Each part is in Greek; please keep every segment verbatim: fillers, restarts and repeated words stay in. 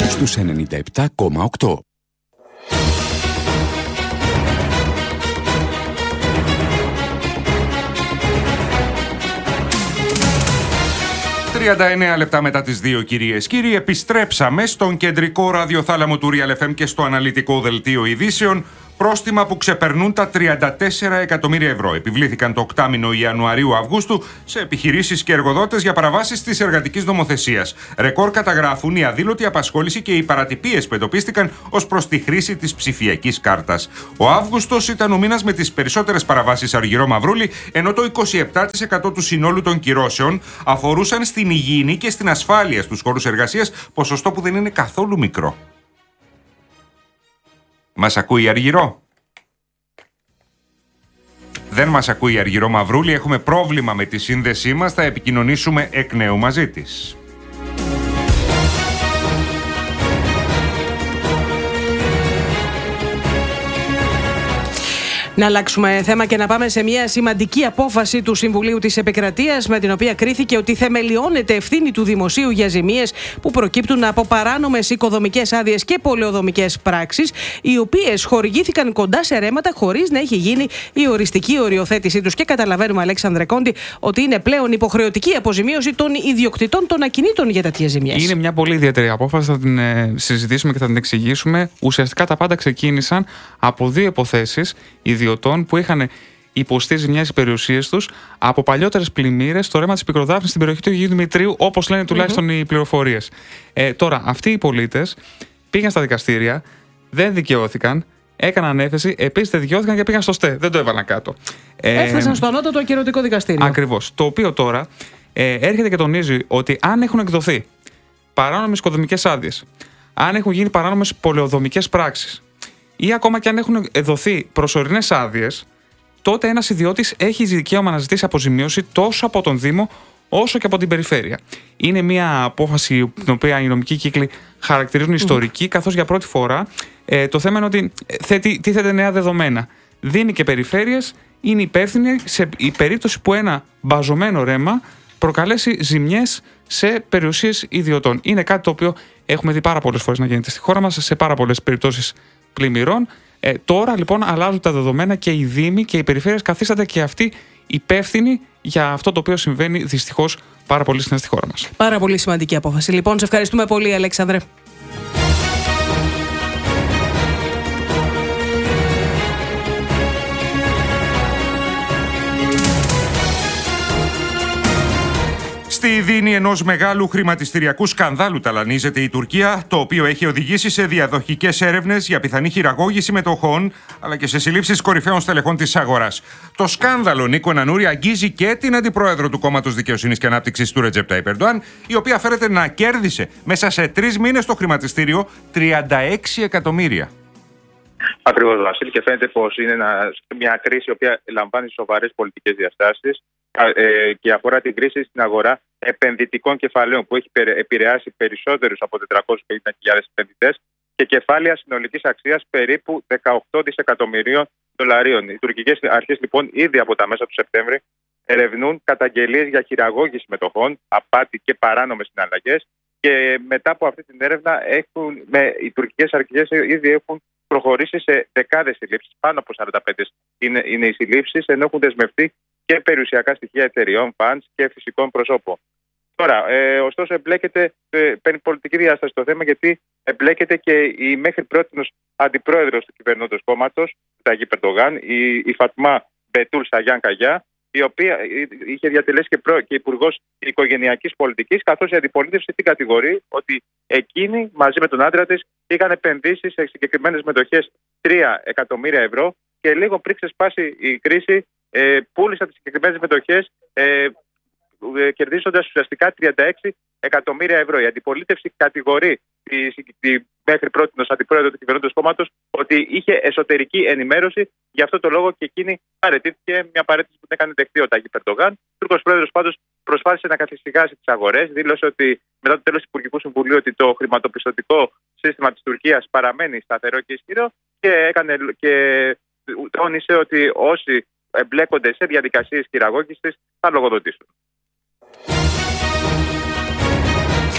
στους ενενήντα επτά κόμμα οκτώ. τριάντα εννέα λεπτά μετά τις δύο, κυρίες κύριοι, επιστρέψαμε στον κεντρικό ραδιοθάλαμο του Real εφ εμ και στο αναλυτικό δελτίο ειδήσεων. Πρόστιμα που ξεπερνούν τα τριάντα τέσσερα εκατομμύρια ευρώ επιβλήθηκαν το οκτάμηνο Ιανουαρίου-Αυγούστου σε επιχειρήσεις και εργοδότες για παραβάσεις της εργατικής νομοθεσίας. Ρεκόρ καταγράφουν η αδήλωτη απασχόληση και οι παρατυπίες που εντοπίστηκαν ως προς τη χρήση της ψηφιακής κάρτας. Ο Αύγουστος ήταν ο μήνας με τις περισσότερες παραβάσεις, Αργυρό Μαυρούλη, ενώ το είκοσι επτά τοις εκατό του συνόλου των κυρώσεων αφορούσαν στην υγιεινή και στην ασφάλεια στους χώρους εργασίας, ποσοστό που δεν είναι καθόλου μικρό. Μας ακούει Αργυρό? Δεν μας ακούει Αργυρό Μαυρούλη, έχουμε πρόβλημα με τη σύνδεσή μας, θα επικοινωνήσουμε εκ νέου μαζί της. Να αλλάξουμε θέμα και να πάμε σε μια σημαντική απόφαση του Συμβουλίου της Επικρατείας, με την οποία κρίθηκε ότι θεμελιώνεται ευθύνη του δημοσίου για ζημίες που προκύπτουν από παράνομες οικοδομικές άδειες και πολεοδομικές πράξεις, οι οποίες χορηγήθηκαν κοντά σε ρέματα χωρίς να έχει γίνει η οριστική οριοθέτησή τους. Και καταλαβαίνουμε, Αλέξανδρε Κόντι, ότι είναι πλέον υποχρεωτική αποζημίωση των ιδιοκτητών των ακινήτων για τέτοιες ζημιές. Είναι μια πολύ ιδιαίτερη απόφαση, θα την ε, συζητήσουμε και θα την εξηγήσουμε. Ουσιαστικά τα πάντα ξεκίνησαν από δύο υποθέσεις ιδιωτών που είχαν υποστεί ζημιές στις περιουσίες τους από παλιότερες πλημμύρες στο ρέμα της Πικροδάφνης στην περιοχή του Αγίου Δημητρίου, όπως λένε τουλάχιστον mm-hmm. οι πληροφορίες. Ε, τώρα, αυτοί οι πολίτες πήγαν στα δικαστήρια, δεν δικαιώθηκαν, έκαναν έφεση, επίσης δεν δικαιώθηκαν και πήγαν στο ΣΤΕ. Δεν το έβαλαν κάτω. Έφτασαν ε, στο ανώτατο ακυρωτικό δικαστήριο. Ακριβώς. Το οποίο τώρα ε, έρχεται και τονίζει ότι αν έχουν εκδοθεί παράνομες οικοδομικές άδειες, αν έχουν γίνει παράνομες πολεοδομικές πράξεις, ή ακόμα και αν έχουν δοθεί προσωρινές άδειες, τότε ένας ιδιώτης έχει δικαίωμα να ζητήσει αποζημίωση τόσο από τον Δήμο όσο και από την περιφέρεια. Είναι μια απόφαση την οποία οι νομικοί κύκλοι χαρακτηρίζουν ιστορική, mm. καθώς για πρώτη φορά ε, το θέμα είναι ότι θέτει, τίθεται νέα δεδομένα. Δήμοι και περιφέρειες είναι υπεύθυνοι σε η περίπτωση που ένα μπαζωμένο ρέμα προκαλέσει ζημιές σε περιουσίες ιδιωτών. Είναι κάτι το οποίο έχουμε δει πάρα πολλές φορές να γίνεται στη χώρα μας, σε πάρα πολλές περιπτώσεις πλημμυρών. Ε, τώρα λοιπόν αλλάζουν τα δεδομένα και οι Δήμοι και οι περιφέρειες καθίστανται και αυτοί υπεύθυνοι για αυτό το οποίο συμβαίνει δυστυχώς πάρα πολύ συχνά στη χώρα μας. Πάρα πολύ σημαντική απόφαση. Λοιπόν, σε ευχαριστούμε πολύ, Αλέξανδρε. Στη ιδίνη ενός μεγάλου χρηματιστηριακού σκανδάλου ταλανίζεται η Τουρκία, το οποίο έχει οδηγήσει σε διαδοχικές έρευνες για πιθανή χειραγώγηση μετοχών, αλλά και σε συλλήψεις κορυφαίων στελεχών της αγοράς. Το σκάνδαλο, Νίκο Νανούρη, αγγίζει και την αντιπρόεδρο του Κόμματος Δικαιοσύνης και Ανάπτυξης του Ρετζέπ Ταϊπ Ερντοάν, η οποία φέρεται να κέρδισε μέσα σε τρεις μήνες στο χρηματιστήριο τριάντα έξι εκατομμύρια. Ακριβώς, Βασίλη, και φαίνεται πως είναι μια κρίση η οποία λαμβάνει σοβαρές πολιτικές διαστάσεις και αφορά την κρίση στην αγορά επενδυτικών κεφαλαίων που έχει επηρεάσει περισσότερους από τετρακόσιες πενήντα χιλιάδες επενδυτές και κεφάλαια συνολικής αξίας περίπου δεκαοκτώ δισεκατομμυρίων δολαρίων. Οι τουρκικές αρχές λοιπόν ήδη από τα μέσα του Σεπτέμβρη ερευνούν καταγγελίες για χειραγώγηση μετοχών, απάτη και παράνομες συναλλαγές, και μετά από αυτή την έρευνα έχουν, με, οι τουρκικές αρχές ήδη έχουν προχωρήσει σε δεκάδες συλλήψεις, πάνω από σαράντα πέντε είναι, είναι οι συλλήψεις, ενώ έχουν δεσμευτεί και περιουσιακά στοιχεία εταιριών, funds και φυσικών προσώπων. Τώρα, ε, ωστόσο, εμπλέκεται, ε, παίρνει πολιτική διάσταση το θέμα, γιατί εμπλέκεται και η μέχρι πρότινος αντιπρόεδρος του κυβερνώντος κόμματος, του Ταγίπ Ερντογάν, η, η Φατμά Μπετούλ Σαγιάν Καγιά, η οποία είχε διατελέσει και, προ, και υπουργός οικογενειακής πολιτικής, καθώς η αντιπολίτευση την κατηγορεί ότι εκείνη μαζί με τον άντρα της είχαν επενδύσει σε συγκεκριμένες μετοχές τρία εκατομμύρια ευρώ και λίγο πριν ξεσπάσει η κρίση ε, πούλησαν τις συγκεκριμένες μετοχές ε, ε, κερδίζοντας ουσιαστικά τριάντα έξι εκατομμύρια ευρώ. Η αντιπολίτευση κατηγορεί τη, τη μέχρι πρότινος αντιπρόεδρο του κυβερνώντος κόμματος ότι είχε εσωτερική ενημέρωση. Γι' αυτό το λόγο και εκείνη παραιτήθηκε, μια παρέτηση που την έκανε δεκτή ο Ταγίπ Ερντογάν. Ο Τούρκος πρόεδρος πάντως προσπάθησε να καθησυχάσει τις αγορές. Δήλωσε ότι μετά το τέλος του Υπουργικού Συμβουλίου ότι το χρηματοπιστωτικό σύστημα της Τουρκίας παραμένει σταθερό και ισχυρό, και, έκανε, και τόνισε ότι όσοι εμπλέκονται σε διαδικασίες χειραγώγησης θα λογοδοτήσουν.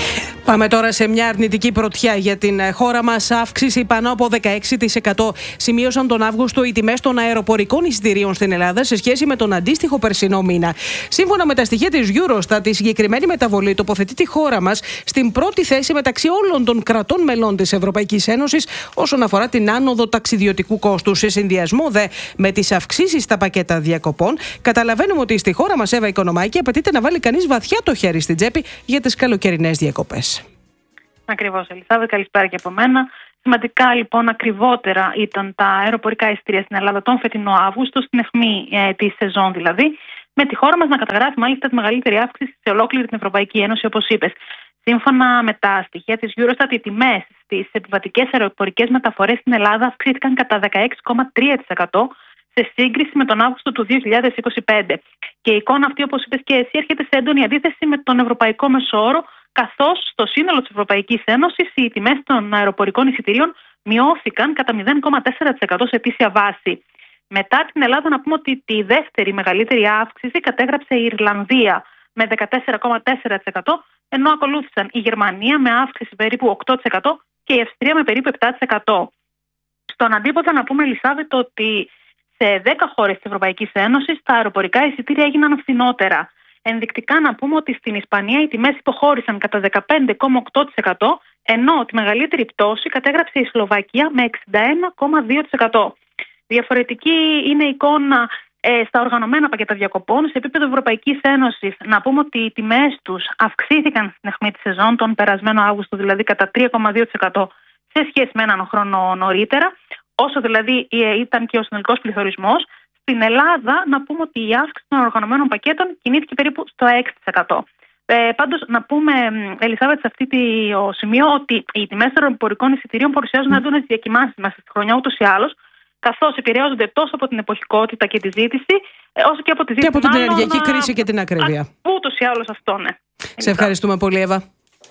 Πάμε τώρα σε μια αρνητική πρωτιά για την χώρα μας. Αύξηση πάνω από δεκαέξι τοις εκατό σημείωσαν τον Αύγουστο οι τιμές των αεροπορικών εισιτηρίων στην Ελλάδα σε σχέση με τον αντίστοιχο περσινό μήνα. Σύμφωνα με τα στοιχεία της Eurostat, η συγκεκριμένη μεταβολή τοποθετεί τη χώρα μας στην πρώτη θέση μεταξύ όλων των κρατών μελών της Ευρωπαϊκής Ένωσης όσον αφορά την άνοδο ταξιδιωτικού κόστους. Σε συνδυασμό δε με τις αυξήσεις στα πακέτα διακοπών, καταλαβαίνουμε ότι στη χώρα μας, Εύα Οικονομάκη, απαιτείται να βάλει κανείς βαθιά το χέρι στην τσέπη για τις καλοκαιρινές διακοπές. Ακριβώς, Ελισάβετ, καλησπέρα και από μένα. Σημαντικά λοιπόν ακριβότερα ήταν τα αεροπορικά εισιτήρια στην Ελλάδα τον φετινό Αύγουστο, στην αιχμή ε, τη σεζόν δηλαδή, με τη χώρα μας να καταγράφει μάλιστα τη μεγαλύτερη αύξηση σε ολόκληρη την Ευρωπαϊκή Ένωση, όπως είπες. Σύμφωνα με τα στοιχεία της Eurostat, οι τιμές στις επιβατικές αεροπορικές μεταφορές στην Ελλάδα αυξήθηκαν κατά δεκαέξι κόμμα τρία τοις εκατό σε σύγκριση με τον Αύγουστο του δύο χιλιάδες είκοσι πέντε. Και η εικόνα αυτή, όπως είπες και εσύ, έρχεται σε έντονη αντίθεση με τον ευρωπαϊκό μεσόωρο, καθώς στο σύνολο της Ευρωπαϊκής Ένωσης οι τιμές των αεροπορικών εισιτηρίων μειώθηκαν κατά μηδέν κόμμα τέσσερα τοις εκατό σε ετήσια βάση. Μετά την Ελλάδα, να πούμε ότι τη δεύτερη μεγαλύτερη αύξηση κατέγραψε η Ιρλανδία με δεκατέσσερα κόμμα τέσσερα τοις εκατό, ενώ ακολούθησαν η Γερμανία με αύξηση περίπου οκτώ τοις εκατό και η Αυστρία με περίπου επτά τοις εκατό. Στον αντίποδα, να πούμε, Ελισάβετ, ότι σε δέκα χώρες της Ευρωπαϊκής Ένωσης τα αεροπορικά εισιτήρια έγιναν φθηνότερα. Ενδεικτικά να πούμε ότι στην Ισπανία οι τιμές υποχώρησαν κατά δεκαπέντε κόμμα οκτώ τοις εκατό, ενώ τη μεγαλύτερη πτώση κατέγραψε η Σλοβακία με εξήντα ένα κόμμα δύο τοις εκατό. Διαφορετική είναι η εικόνα ε, στα οργανωμένα πακέτα διακοπών. Σε επίπεδο Ευρωπαϊκής Ένωσης, να πούμε ότι οι τιμές τους αυξήθηκαν στην αιχμή της σεζόν τον περασμένο Αύγουστο, δηλαδή κατά τρία κόμμα δύο τοις εκατό σε σχέση με έναν χρόνο νωρίτερα, όσο δηλαδή ήταν και ο συνολικός πληθωρισμός. Στην Ελλάδα, να πούμε ότι η αύξηση των οργανωμένων πακέτων κινήθηκε περίπου στο έξι τοις εκατό. Ε, πάντως, να πούμε, Ελισάβετ, σε αυτό το σημείο ότι οι τιμές των αεροπορικών εισιτηρίων παρουσιάζουν έντονες διακυμάνσεις μέσα στη χρονιά ούτως ή άλλως, καθώς επηρεάζονται τόσο από την εποχικότητα και τη ζήτηση, όσο και από τη ζήτηση. Και από την ενεργειακή κρίση και την ακρίβεια. Ούτως ή άλλως αυτό, ναι. Σε ευχαριστούμε πολύ, Εύα.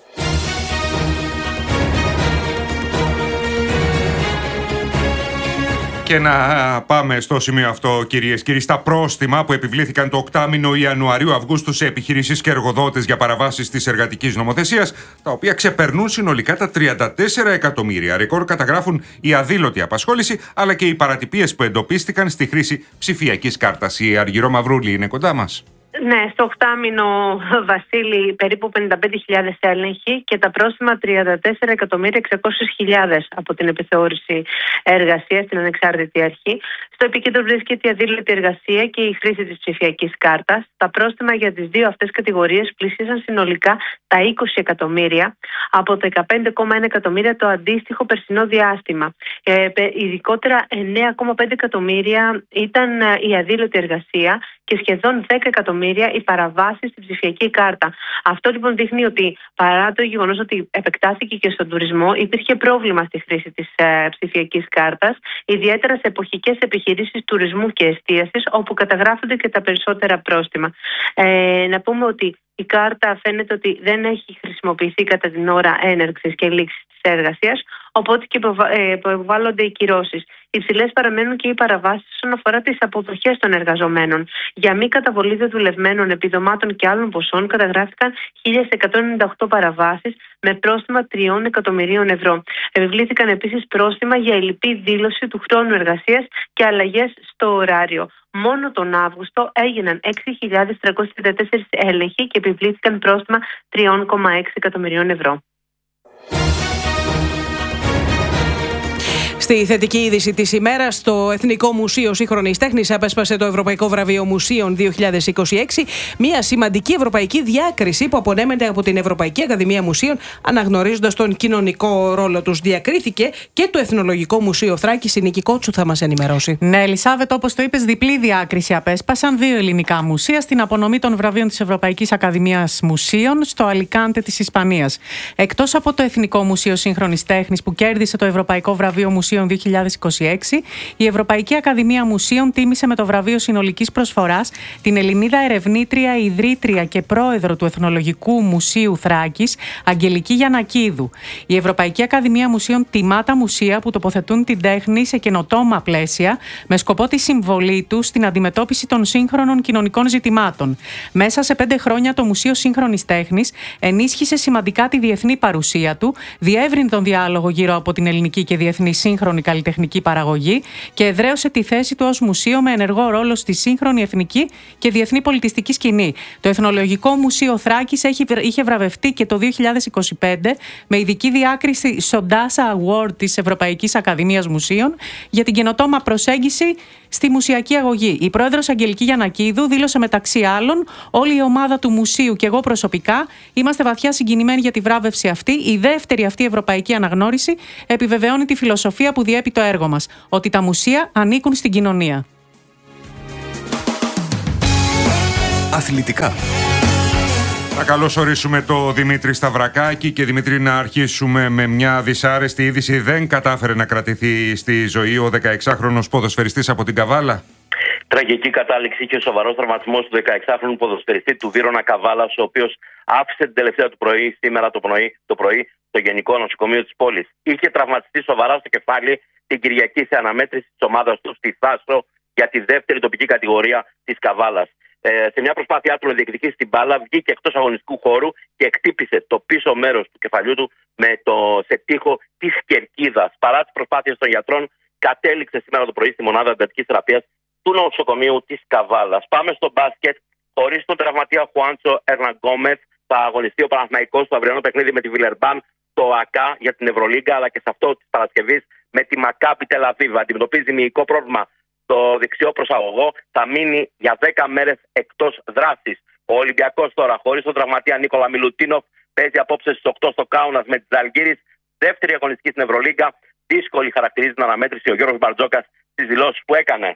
Και να πάμε στο σημείο αυτό, κυρίες και κύριοι, στα πρόστιμα που επιβλήθηκαν το οκτάμηνο Ιανουαρίου-Αυγούστου σε επιχειρήσεις και εργοδότες για παραβάσεις της εργατικής νομοθεσίας, τα οποία ξεπερνούν συνολικά τα τριάντα τέσσερα εκατομμύρια. Ρεκόρ καταγράφουν η αδήλωτη απασχόληση, αλλά και οι παρατυπίες που εντοπίστηκαν στη χρήση ψηφιακής κάρτας. Η Αργυρό Μαυρούλη είναι κοντά μας. Ναι, στο οκτάμηνο, Βασίλη, περίπου πενήντα πέντε χιλιάδες έλεγχοι και τα πρόστιμα τριάντα τέσσερα εκατομμύρια εξακόσιες χιλιάδες από την επιθεώρηση εργασίας στην ανεξάρτητη αρχή. Στο επίκεντρο βρίσκεται η αδήλωτη εργασία και η χρήση της ψηφιακής κάρτας. Τα πρόστιμα για τις δύο αυτές κατηγορίες πλησίασαν συνολικά τα είκοσι εκατομμύρια από τα δεκαπέντε κόμμα ένα εκατομμύρια το αντίστοιχο περσινό διάστημα. Ε, ειδικότερα εννέα κόμμα πέντε εκατομμύρια ήταν η αδήλωτη εργασία και σχεδόν δέκα εκατομμύρια οι παραβάσεις στην ψηφιακή κάρτα. Αυτό λοιπόν δείχνει ότι παρά το γεγονός ότι επεκτάθηκε και στον τουρισμό, υπήρχε πρόβλημα στη χρήση της ε, ψηφιακής κάρτας, ιδιαίτερα σε εποχικές επιχειρήσεις τουρισμού και εστίασης, όπου καταγράφονται και τα περισσότερα πρόστιμα. Ε, να πούμε ότι η κάρτα φαίνεται ότι δεν έχει χρησιμοποιηθεί κατά την ώρα έναρξης και λήξης της εργασίας, οπότε και προβάλλονται οι κυρώσεις. Υψηλές παραμένουν και οι παραβάσεις όσον αφορά τις αποδοχές των εργαζομένων. Για μη καταβολή δεδουλευμένων επιδομάτων και άλλων ποσών καταγράφηκαν χίλια εκατόν ενενήντα οκτώ παραβάσεις με πρόστιμα τριών εκατομμυρίων ευρώ. Επιβλήθηκαν επίσης πρόστιμα για ελλειπή δήλωση του χρόνου εργασίας και αλλαγές στο ωράριο. Μόνο τον Αύγουστο έγιναν έξι χιλιάδες τριακόσιοι τριάντα τέσσερις έλεγχοι και επιβλήθηκαν πρόστιμα τρία κόμμα έξι εκατομμυρίων ευρώ. Στη θετική είδηση της ημέρας, το Εθνικό Μουσείο Σύγχρονης Τέχνης απέσπασε το Ευρωπαϊκό Βραβείο Μουσείων δύο χιλιάδες είκοσι έξι, μια σημαντική ευρωπαϊκή διάκριση που απονέμεται από την Ευρωπαϊκή Ακαδημία Μουσείων, αναγνωρίζοντας τον κοινωνικό ρόλο τους. Διακρίθηκε και το Εθνολογικό Μουσείο Θράκης. Η Νίκη Κότσου θα μας ενημερώσει. Ναι, Ελισάβετ, όπως το είπες, διπλή διάκριση απέσπασαν δύο ελληνικά μουσεία στην απονομή των βραβείων της Ευρωπαϊκής Ακαδημίας Μουσείων στο Αλικάντε της Ισπανίας. Εκτός από το Εθνικό Μουσείο Σύγχρονης Τέχνης, που κέρδισε το Ευρωπαϊκό Βραβείο Μουσείων Μουσείων δύο χιλιάδες είκοσι έξι, η Ευρωπαϊκή Ακαδημία Μουσείων τίμησε με το βραβείο συνολικής προσφοράς την Ελληνίδα ερευνήτρια, ιδρύτρια και πρόεδρο του Εθνολογικού Μουσείου Θράκης, Αγγελική Γιαννακίδου. Η Ευρωπαϊκή Ακαδημία Μουσείων τιμά τα μουσεία που τοποθετούν την τέχνη σε καινοτόμα πλαίσια, με σκοπό τη συμβολή του στην αντιμετώπιση των σύγχρονων κοινωνικών ζητημάτων. Μέσα σε πέντε χρόνια το Μουσείο Σύγχρονης Τέχνης ενίσχυσε σημαντικά τη διεθνή παρουσία του, διεύρυνε τον διάλογο γύρω από την ελληνική και διεθνή σύγχρονη καλλιτεχνική παραγωγή και εδραίωσε τη θέση του ως μουσείο με ενεργό ρόλο στη σύγχρονη εθνική και διεθνή πολιτιστική σκηνή. Το Εθνολογικό Μουσείο Θράκης είχε βραβευτεί και το δύο χιλιάδες είκοσι πέντε με ειδική διάκριση στο ντάσα Award της Ευρωπαϊκής Ακαδημίας Μουσείων για την καινοτόμα προσέγγιση στη μουσιακή αγωγή. Η πρόεδρος Αγγελική Γιαννακίδου δήλωσε μεταξύ άλλων: όλη η ομάδα του μουσείου και εγώ προσωπικά είμαστε βαθιά συγκινημένοι για τη βράβευση αυτή. Η δεύτερη αυτή ευρωπαϊκή αναγνώριση επιβεβαιώνει τη φιλοσοφία που διέπει το έργο μας, ότι τα μουσεία ανήκουν στην κοινωνία. Αθλητικά. Να καλωσορίσουμε το Δημήτρη Σταυρακάκη και Δημήτρη, να αρχίσουμε με μια δυσάρεστη είδηση. Δεν κατάφερε να κρατηθεί στη ζωή ο δεκαεξάχρονος ποδοσφαιριστής από την Καβάλα. Τραγική κατάληξη και σοβαρός τραυματισμός του δεκαεξάχρονου ποδοσφαιριστή του Βύρωνα Καβάλας, ο οποίος άφησε την τελευταία του πρωί, σήμερα το πρωί, το πρωί στο Γενικό Νοσοκομείο της πόλης. Είχε τραυματιστεί σοβαρά στο κεφάλι την Κυριακή σε αναμέτρηση της ομάδας του στη Θάσο για τη δεύτερη τοπική κατηγορία της Καβάλας. Ε, σε μια προσπάθειά του να διεκδικήσει την μπάλα, βγήκε εκτός αγωνιστικού χώρου και χτύπησε το πίσω μέρος του κεφαλιού του με το, σε τοίχο της κερκίδας. Παρά τις προσπάθειες των γιατρών, κατέληξε σήμερα το πρωί στη μονάδα εντατικής θεραπείας του νοσοκομείου της Καβάλας. Πάμε στο μπάσκετ. Χωρίς τον τραυματία Χουάντσο Ερναγκόμεθ, θα αγωνιστεί ο Παναθηναϊκός στο αυριανό παιχνίδι με τη Βιλερμπάν, το ΑΚΑ για την Ευρωλίγκα, αλλά και σε αυτό της Παρασκευής με τη Μακάμπι Τελ Αβίβ. Αντιμετωπίζει μυϊκό πρόβλημα το δεξιό προσαγωγό, θα μείνει για δέκα μέρες εκτός δράσης. Ο Ολυμπιακός τώρα, χωρίς τον τραυματία Νίκολα Μιλουτίνοφ, παίζει απόψε στις οκτώ στο Κάουνας με τη Ζαλγκίρις. Δεύτερη αγωνιστική στην Ευρωλίγκα. Δύσκολη χαρακτηρίζει την αναμέτρηση ο Γιώργος Μπαρτζόκας στις δηλώσεις που έκανε.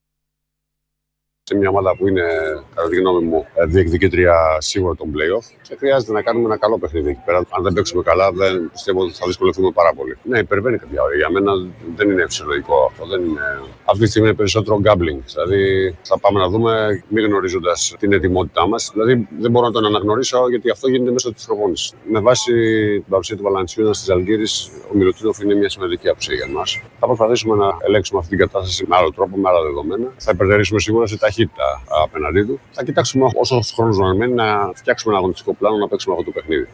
Σε μια ομάδα που είναι, κατά τη γνώμη μου, διεκδικήτρια σίγουρα των play-off, και χρειάζεται να κάνουμε ένα καλό παιχνίδι εκεί πέρα. Αν δεν παίξουμε καλά, δεν πιστεύω ότι θα δυσκολευτούμε πάρα πολύ. Ναι, υπερβαίνει κάποια ώρα. Για μένα δεν είναι φυσιολογικό αυτό. Δεν είναι... Αυτή τη στιγμή είναι περισσότερο gambling. Δηλαδή, θα πάμε να δούμε, μη γνωρίζοντας την ετοιμότητά μας. Δηλαδή, δεν μπορώ να τον αναγνωρίσω, γιατί αυτό γίνεται μέσω της προπόνησης. Με βάση την παρουσία του Βαλαντσιούνα στις Ζαλγκίρις, ο Μιλουτίνοφ είναι μια σημαντική απουσία για εμάς. Θα προσπαθήσουμε να ελέγξουμε αυτή την κατάσταση με άλλο τρόπο, με άλλα δεδομένα. Θα υπερτερήσουμε σίγουρα σε ταχύτητα απέναντί του. Θα κοιτάξουμε όσο χρόνο μας μένει να φτιάξουμε ένα αγωνιστικό πλάνο να παίξουμε αυτό το παιχνίδι.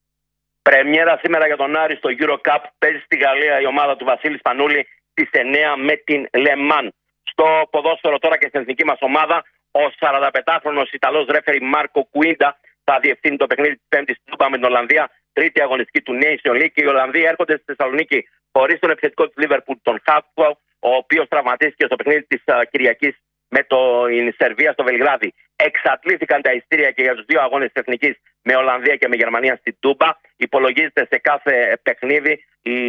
Πρεμιέρα σήμερα για τον Άρη στο EuroCup. Παίζει στη Γαλλία η ομάδα του Βασίλη Σπανούλη στις εννιά με την Λεμάν. Στο ποδόσφαιρο τώρα και στην εθνική μας ομάδα, ο σαρανταπεντάχρονος Ιταλός ρέφερι Μάρκο Κουίντα θα διευθύνει το παιχνίδι της Πέμπτης στην Τούμπα με την Ολλανδία. Τρίτη αγωνιστική του Nation League. Και οι Ολλανδοί έρχονται στη Θεσσαλονίκη χωρίς τον επιθετικό της Liverpool, τον Χάπκο, ο οποίος τραυματίστηκε στο παιχνίδι της Κυριακής με την Σερβία στο Βελιγράδι. Εξαντλήθηκαν τα ειστήρια και για τους δύο αγώνες της Εθνικής με Ολλανδία και με Γερμανία στην Τούμπα. Υπολογίζεται σε κάθε παιχνίδι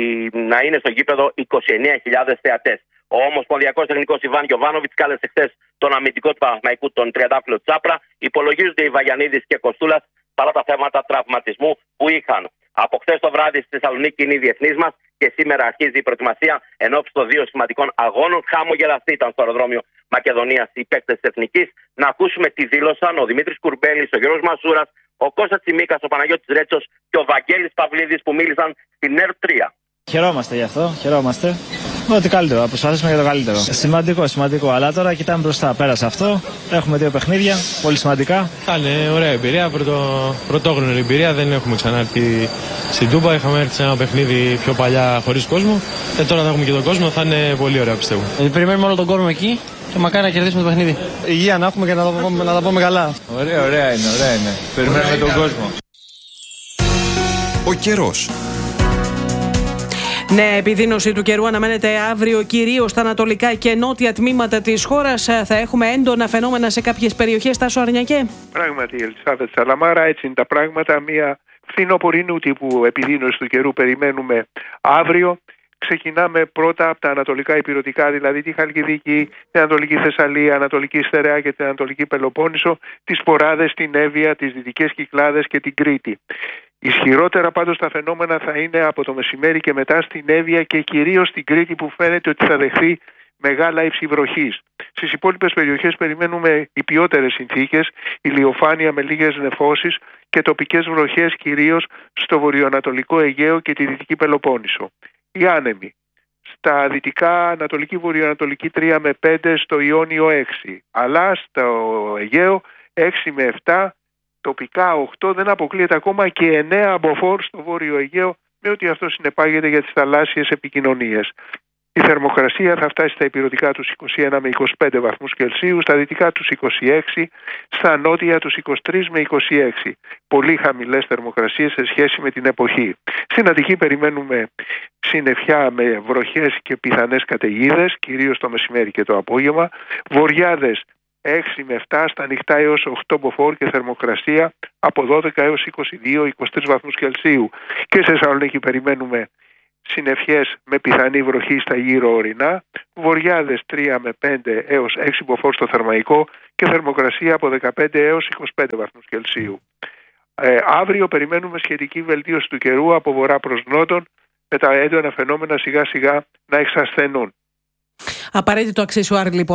να είναι στο γήπεδο είκοσι εννέα χιλιάδες θεατές. Ο Ομοσπονδιακός Τεχνικός Ιβάν Γιοβάνοβιτς κάλεσε χθες τον αμυντικό του Παναθηναϊκού, τον τριαντάφυλλο Τσάπρα. Υπολογίζονται οι Βαγιανίδης και Κοστούλας παρά τα θέματα τραυματισμού που είχαν. Από χθες το βράδυ στη Θεσσαλονίκη είναι η διεθνής μας και σήμερα αρχίζει η προετοιμασία ενόψει των δύο σημαντικών αγώνων. Χαμογελαστή ήταν στο αεροδρόμιο Μακεδονίας οι παίκτες της Εθνικής. Να ακούσουμε τι δήλωσαν ο Δημήτρης Κουρμπέλης, ο Γιώργος Μασούρας, ο Κώστας Τσιμίκας, ο Παναγιώτης Ρέτσος και ο Βαγγέλης Παυλίδης που μίλησαν στην ΕΡΤ τρία. Χαιρόμαστε γι' αυτό, χαιρόμαστε. Ό,τι καλύτερο, θα προσπαθήσουμε για το καλύτερο. Σημαντικό, σημαντικό. Αλλά τώρα κοιτάμε μπροστά. Πέρασε αυτό. Έχουμε δύο παιχνίδια, πολύ σημαντικά. Θα είναι ωραία εμπειρία, πρωτο, πρωτόγνωρη εμπειρία. Δεν έχουμε ξανάρθει στην Τούμπα. Είχαμε έρθει σε ένα παιχνίδι πιο παλιά χωρίς κόσμο. Και τώρα θα έχουμε και τον κόσμο, θα είναι πολύ ωραία πιστεύω. Ε, περιμένουμε όλο τον κόσμο εκεί και μακάρι να κερδίσουμε το παιχνίδι. Υγεία να έχουμε και να τα πούμε, να τα πούμε καλά. Ωραία, ωραία είναι, ωραία είναι. Περιμένουμε τον κόσμο. Ο καιρός. Ναι, επιδείνωση του καιρού αναμένεται αύριο κυρίως στα ανατολικά και νότια τμήματα της χώρας. Θα έχουμε έντονα φαινόμενα σε κάποιες περιοχές. Τάσο Αρνιακέ. Πράγματι, Ελισάβετ Σαλαμάρα, έτσι είναι τα πράγματα. Μια φθινοπορεινού τύπου επιδείνωση του καιρού περιμένουμε αύριο. Ξεκινάμε πρώτα από τα ανατολικά ηπειρωτικά, δηλαδή τη Χαλκιδική, την Ανατολική Θεσσαλία, Ανατολική Στερεά και την Ανατολική Πελοπόννησο, τις Ποράδες, την Εύβοια, τις Δυτικές Κυκλάδες και την Κρήτη. Ισχυρότερα πάντως τα φαινόμενα θα είναι από το μεσημέρι και μετά στην Εύβοια και κυρίως στην Κρήτη, που φαίνεται ότι θα δεχθεί μεγάλα ύψη βροχής. Στις υπόλοιπες περιοχές περιμένουμε υπιότερες συνθήκες, ηλιοφάνεια με λίγες νεφώσεις και τοπικές βροχές κυρίως στο βορειοανατολικό Αιγαίο και τη Δυτική Πελοπόννησο. Οι άνεμοι στα δυτικά ανατολική βορειοανατολική τρία με πέντε, στο Ιόνιο έξι, αλλά στο Αιγαίο έξι με επτά, τοπικά οκτώ, δεν αποκλείεται ακόμα και εννέα από φορ στο Βόρειο Αιγαίο, με ό,τι αυτό συνεπάγεται για τις θαλάσσιες επικοινωνίες. Η θερμοκρασία θα φτάσει στα ηπειρωτικά τους είκοσι ένα με είκοσι πέντε βαθμούς Κελσίου, στα δυτικά τους είκοσι έξι, στα νότια τους είκοσι τρία με είκοσι έξι. Πολύ χαμηλές θερμοκρασίες σε σχέση με την εποχή. Στην Αττική περιμένουμε συννεφιά με βροχές και πιθανές καταιγίδες, κυρίως το μεσημέρι και το απόγευμα. Βοριάδες έξι με επτά, στα νυχτά έως οκτώ μποφόρ και θερμοκρασία από δώδεκα έως είκοσι δύο με είκοσι τρία βαθμούς Κελσίου. Και σε Θεσσαλονίκη περιμένουμε συννεφιές με πιθανή βροχή στα γύρω ορεινά, βοριάδες τρία με πέντε έως έξι μποφόρ στο Θερμαϊκό και θερμοκρασία από δεκαπέντε έως είκοσι πέντε βαθμούς Κελσίου. Ε, αύριο περιμένουμε σχετική βελτίωση του καιρού από βορρά προς νότον, με τα έντονα φαινόμενα σιγά σιγά να εξασθενούν. Απαραίτητο αξεσουάρ λοιπόν